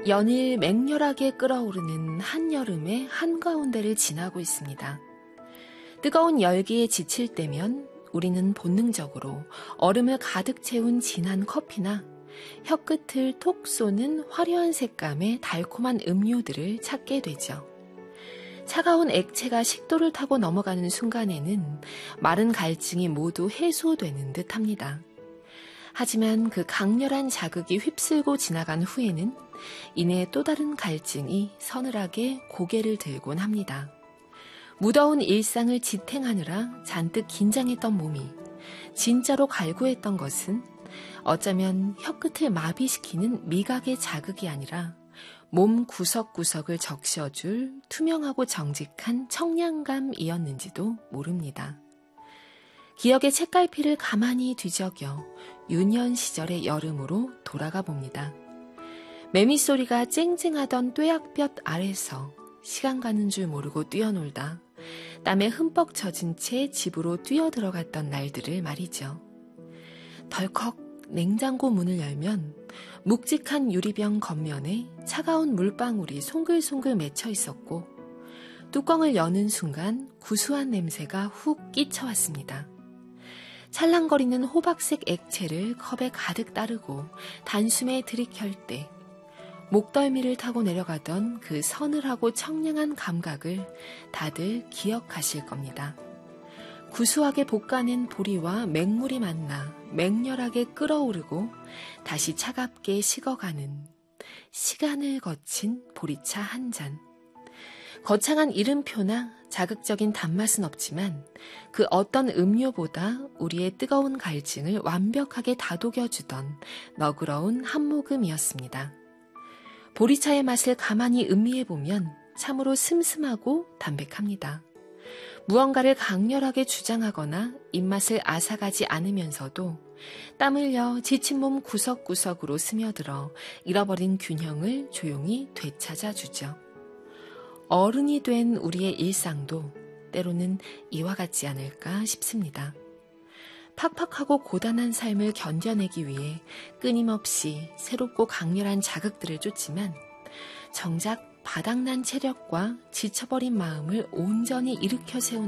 연일 맹렬하게 끓어오르는 한여름의 한가운데를 지나고 있습니다. 뜨거운 열기에 지칠 때면 우리는 본능적으로 얼음을 가득 채운 진한 커피나 혀끝을 톡 쏘는 화려한 색감의 달콤한 음료들을 찾게 되죠. 차가운 액체가 식도를 타고 넘어가는 순간에는 마른 갈증이 모두 해소되는 듯합니다. 하지만 그 강렬한 자극이 휩쓸고 지나간 후에는 이내 또 다른 갈증이 서늘하게 고개를 들곤 합니다. 무더운 일상을 지탱하느라 잔뜩 긴장했던 몸이 진짜로 갈구했던 것은 어쩌면 혀끝을 마비시키는 미각의 자극이 아니라 몸 구석구석을 적셔줄 투명하고 정직한 청량감이었는지도 모릅니다. 기억의 책갈피를 가만히 뒤적여 유년 시절의 여름으로 돌아가 봅니다. 매미소리가 쨍쨍하던 뙤약볕 아래서 시간 가는 줄 모르고 뛰어놀다 땀에 흠뻑 젖은 채 집으로 뛰어들어갔던 날들을 말이죠. 덜컥 냉장고 문을 열면 묵직한 유리병 겉면에 차가운 물방울이 송글송글 맺혀 있었고 뚜껑을 여는 순간 구수한 냄새가 훅 끼쳐왔습니다. 찰랑거리는 호박색 액체를 컵에 가득 따르고 단숨에 들이켤 때 목덜미를 타고 내려가던 그 서늘하고 청량한 감각을 다들 기억하실 겁니다. 구수하게 볶아낸 보리와 맹물이 만나 맹렬하게 끓어오르고 다시 차갑게 식어가는 시간을 거친 보리차 한 잔. 거창한 이름표나 자극적인 단맛은 없지만 그 어떤 음료보다 우리의 뜨거운 갈증을 완벽하게 다독여주던 너그러운 한 모금이었습니다. 보리차의 맛을 가만히 음미해보면 참으로 슴슴하고 담백합니다. 무언가를 강렬하게 주장하거나 입맛을 앗아가지 않으면서도 땀 흘려 지친 몸 구석구석으로 스며들어 잃어버린 균형을 조용히 되찾아주죠. 어른이 된 우리의 일상도 때로는 이와 같지 않을까 싶습니다. 팍팍하고 고단한 삶을 견뎌내기 위해 끊임없이 새롭고 강렬한 자극들을 쫓지만 정작 바닥난 체력과 지쳐버린 마음을 온전히 일으켜 세우는